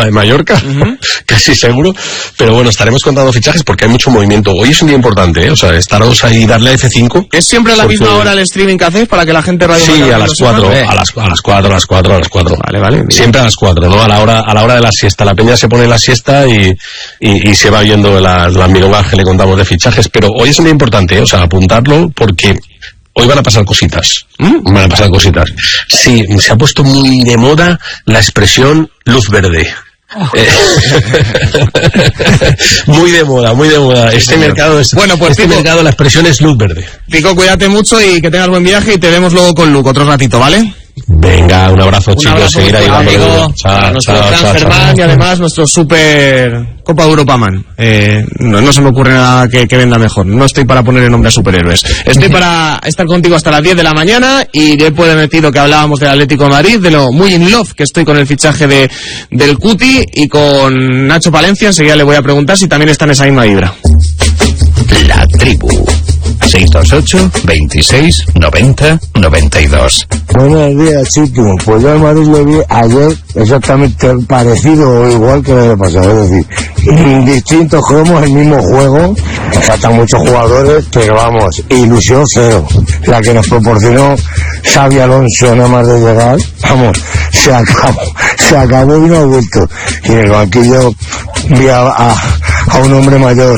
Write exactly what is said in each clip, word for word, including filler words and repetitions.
Palma de Mallorca, uh-huh. casi seguro, pero bueno, estaremos contando fichajes porque hay mucho movimiento. Hoy es un día importante, ¿eh? O sea, estaros ahí, darle a F cinco. ¿Es siempre a la porque... misma hora el streaming que hacéis para que la gente radio? Sí, a las cuatro, a las, a las cuatro, a las cuatro, a las cuatro. Vale, vale. Bien. Siempre a las cuatro, ¿no? A la hora, a la hora de la siesta. La peña se pone la siesta y, y, y se va viendo las, las milongas que le contamos de fichajes, pero hoy es un día importante, ¿eh? O sea, apuntarlo porque hoy van a pasar cositas. ¿Mm? Van a pasar cositas. Sí, se ha puesto muy de moda la expresión luz verde. Oh. Eh, muy de moda, muy de moda. Este mercado es, bueno, pues este Pico, mercado la expresión es luz verde. Pico, cuídate mucho y que tengas buen viaje y te vemos luego con Luke otro ratito, ¿vale? Venga, un abrazo, un chicos, abrazo, seguir ahí amigo, chao, nuestro chao, Transferman y además nuestro super Copa de Europa Man. Eh, no, no se me ocurre nada que, que venda mejor. No estoy para poner el nombre a superhéroes. Estoy para estar contigo hasta las diez de la mañana y después he metido que hablábamos del Atlético de Madrid, de lo muy in love que estoy con el fichaje de del Cuti y con Nacho Palencia. Enseguida le voy a preguntar si también está en esa misma vibra. La tribu. seis dos ocho, veintiséis, noventa, noventa y dos. Buenos días, Chitu. Pues yo al Madrid le vi ayer exactamente parecido o igual que el año pasado. Es decir, distintos cromos, el mismo juego. Nos faltan muchos jugadores, pero vamos, ilusión cero. La que nos proporcionó Xabi Alonso nada más de llegar, vamos, se acabó, se acabó y no ha vuelto. Y en el banquillo vi a, a, a un hombre mayor.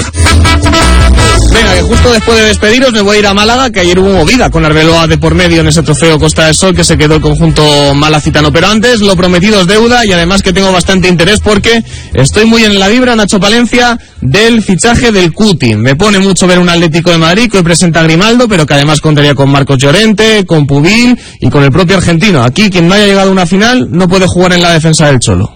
Venga, que justo después de despediros me voy a ir a Málaga, que ayer hubo movida con Arbeloa de por medio en ese trofeo Costa del Sol que se quedó el conjunto malacitano. Pero antes, lo prometido es deuda y además que tengo bastante interés porque estoy muy en la vibra, Nacho Palencia, del fichaje del Cuti. Me pone mucho ver un Atlético de Madrid que hoy presenta a Grimaldo, pero que además contaría con Marcos Llorente, con Pubil y con el propio argentino. Aquí, quien no haya llegado a una final no puede jugar en la defensa del Cholo.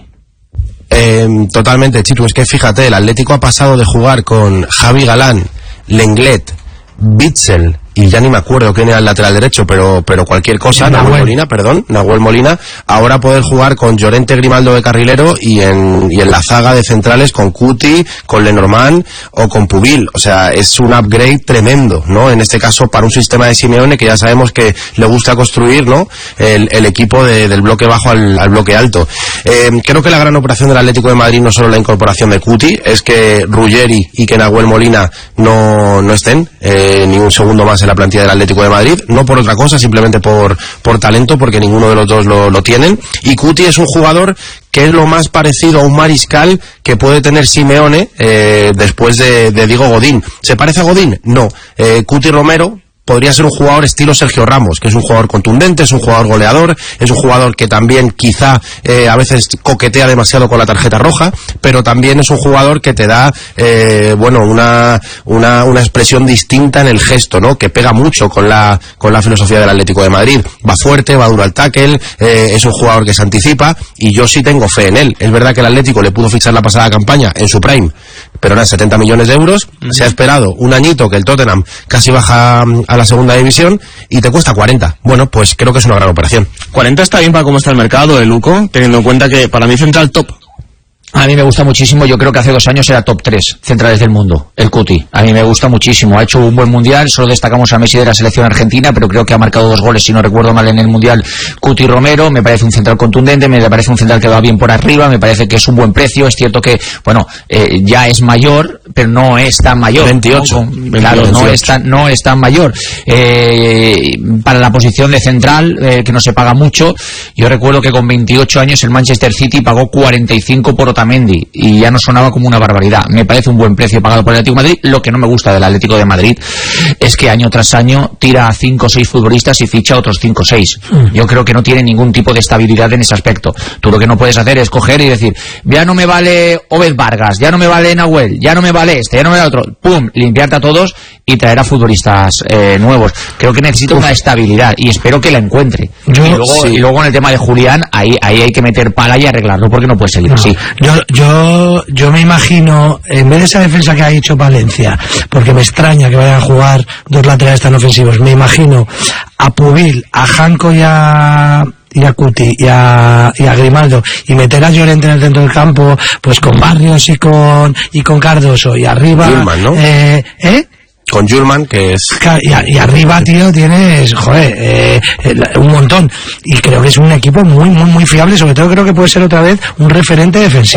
Eh, totalmente, Chitu, es que fíjate, el Atlético ha pasado de jugar con Javi Galán, Lenglet, Bitzel y ya ni me acuerdo quién era el lateral derecho, pero pero cualquier cosa, Nahuel, Nahuel Molina, perdón, Nahuel Molina, ahora poder jugar con Llorente, Grimaldo de carrilero y en y en la zaga de centrales con Cuti, con Lenormand o con Pubil. O sea, es un upgrade tremendo, ¿no? En este caso para un sistema de Simeone que ya sabemos que le gusta construir, ¿no? El, el equipo de, del bloque bajo al, al bloque alto. Eh, creo que la gran operación del Atlético de Madrid no solo la incorporación de Cuti, es que Ruggeri y que Nahuel Molina no, no estén eh, ni un segundo más en la plantilla del Atlético de Madrid, no por otra cosa, simplemente por, por talento, porque ninguno de los dos lo, lo tienen. Y Cuti es un jugador que es lo más parecido a un mariscal que puede tener Simeone eh, después de, de Diego Godín. ¿Se parece a Godín? No. Eh, Cuti Romero podría ser un jugador estilo Sergio Ramos, que es un jugador contundente, es un jugador goleador, es un jugador que también quizá eh, a veces coquetea demasiado con la tarjeta roja, pero también es un jugador que te da eh, bueno una, una una expresión distinta en el gesto, ¿no? Que pega mucho con la con la filosofía del Atlético de Madrid. Va fuerte, va duro al tackle, eh, es un jugador que se anticipa y yo sí tengo fe en él. Es verdad que el Atlético le pudo fichar la pasada campaña en su prime, pero eran setenta millones de euros. Uh-huh. Se ha esperado un añito que el Tottenham casi baja a la segunda división y te cuesta cuarenta. Bueno, pues creo que es una gran operación. cuarenta está bien para cómo está el mercado, ¿eh, Luco? Teniendo en cuenta que para mí central top. A mí me gusta muchísimo, yo creo que hace dos años era top tres centrales del mundo, el Cuti. A mí me gusta muchísimo, ha hecho un buen mundial, solo destacamos a Messi de la selección argentina, pero creo que ha marcado dos goles, si no recuerdo mal, en el mundial. Cuti Romero, me parece un central contundente, me parece un central que va bien por arriba, me parece que es un buen precio. Es cierto que, bueno, eh, ya es mayor, pero no es tan mayor. veintiocho. ¿no? Claro, veintiocho. no es tan, no es tan mayor. Eh, para la posición de central, eh, que no se paga mucho, yo recuerdo que con veintiocho años el Manchester City pagó cuarenta y cinco por Otamendi y ya no sonaba como una barbaridad. Me parece un buen precio pagado por el Atlético de Madrid. Lo que no me gusta del Atlético de Madrid es que año tras año tira a cinco o seis futbolistas y ficha a otros cinco o seis. Yo creo que no tiene ningún tipo de estabilidad en ese aspecto. Tú lo que no puedes hacer es coger y decir, ya no me vale Obed Vargas, ya no me vale Nahuel, ya no me vale este, ya no me vale otro. Pum, limpiarte a todos y traer a futbolistas eh, nuevos. Creo que necesita Uf. una estabilidad y espero que la encuentre. Yo, y, luego, sí. y luego en el tema de Julián, ahí, ahí hay que meter pala y arreglarlo porque no puede seguir no. así. Yo, yo Yo, yo me imagino, en vez de esa defensa que ha hecho Palencia, porque me extraña que vayan a jugar dos laterales tan ofensivos, me imagino a Pubil, a Janko y a, y a Cuti y a, y a Grimaldo, y meter a Llorente en el centro del campo, pues con Barrios y con, y con Cardoso, y arriba, Gilman, ¿no? eh, ¿eh? Con Jurman, que es... Y, y arriba, tío, tienes, joder, eh, un montón. Y creo que es un equipo muy, muy, muy fiable. Sobre todo creo que puede ser otra vez un referente defensivo.